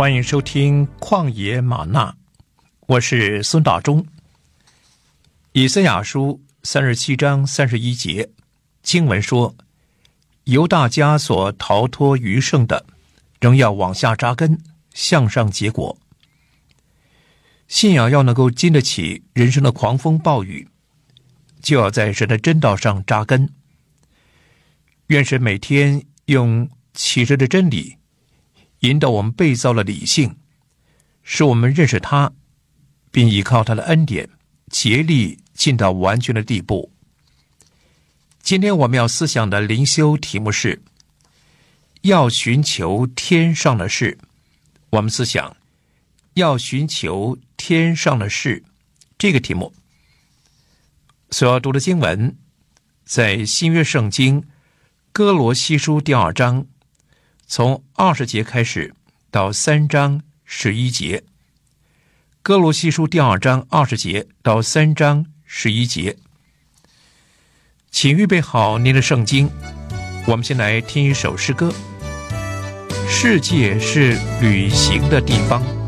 欢迎收听旷野吗哪，我是孙大中。以赛亚书37章31节经文说，犹大家所逃脱余剩的，仍要往下扎根，向上结果。信仰要能够经得起人生的狂风暴雨，就要在神的真道上扎根。愿神每天用启示的真理引导我们被造的理性，使我们认识他，并依靠他的恩典竭力进到完全的地步。今天我们要思想的灵修题目是要寻求天上的事。我们思想要寻求天上的事这个题目所要读的经文在新约圣经哥罗西书第2章，从20节开始到3章11节。哥罗西书第2章20节到3章11节。请预备好您的圣经，我们先来听一首诗歌。世界是旅行的地方。